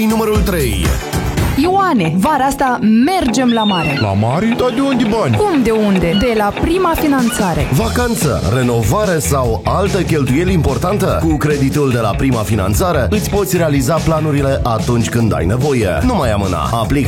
Cătălin numărul 3. Ioane, vara asta mergem la mare. La mare? Dar de unde bani? Cum de unde? De la Prima Finanțare. Vacanță, renovare sau altă cheltuieli importantă? Cu creditul de la Prima Finanțare îți poți realiza planurile atunci când ai nevoie. Nu mai amâna. Aplică